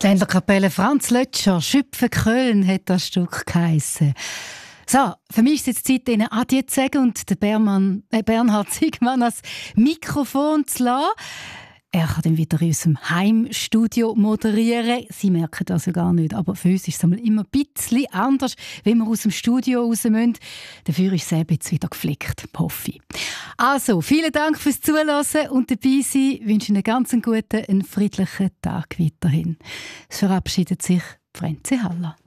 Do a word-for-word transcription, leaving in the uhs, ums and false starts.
Die Ländlerkapelle Franz Lötscher, «Schüpfe Köln» hat das Stück geheissen. So, für mich ist es jetzt Zeit, Ihnen Adieu zu sagen und den Bernmann, äh Bernhard Siegmann ans Mikrofon zu lassen. Er kann dann wieder in unserem Heimstudio moderieren. Sie merken das ja gar nicht, aber für uns ist es immer ein bisschen anders, wenn wir aus dem Studio raus müssen. Dafür ist es eben jetzt wieder geflickt, hoffe ich. Also, vielen Dank fürs Zuhören und dabei sein. Ich wünsche Ihnen einen ganz guten, einen friedlichen Tag weiterhin. Es verabschiedet sich Franzi Haller.